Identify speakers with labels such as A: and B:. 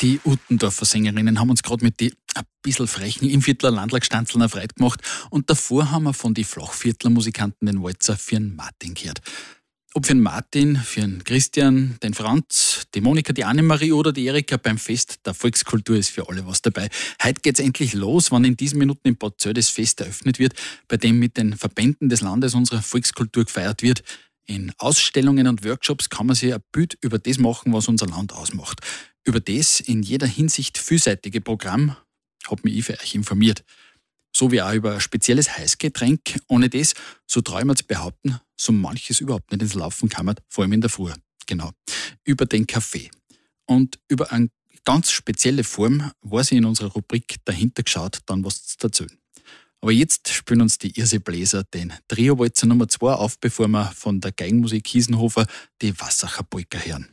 A: Die Uttendorfer Sängerinnen haben uns gerade mit die ein bisschen frechen im Viertler Landlagstanzeln erfreut gemacht und davor haben wir von die Flachviertler Musikanten den Walzer für den Martin gehört. Ob für den Martin, für den Christian, den Franz, die Monika, die Annemarie oder die Erika, beim Fest der Volkskultur ist für alle was dabei. Heute geht's endlich los, wann in diesen Minuten in Bad Zöll das Fest eröffnet wird, bei dem mit den Verbänden des Landes unsere Volkskultur gefeiert wird. In Ausstellungen und Workshops kann man sich ein Bild über das machen, was unser Land ausmacht. Über das in jeder Hinsicht vielseitige Programm hat mich ich für euch informiert. So wie auch über ein spezielles Heißgetränk. Ohne das, so traue ich mir zu behaupten, so manches überhaupt nicht ins Laufen kann, vor allem in der Früh. Genau. Über den Kaffee. Und über eine ganz spezielle Form war sie in unserer Rubrik dahinter geschaut, dann was zu erzählen. Aber jetzt spielen uns die Irrsee-Bläser den Trio-Walzer Nummer 2 auf, bevor wir von der Geigenmusik Hiesenhofer die Wassacher Polka hören.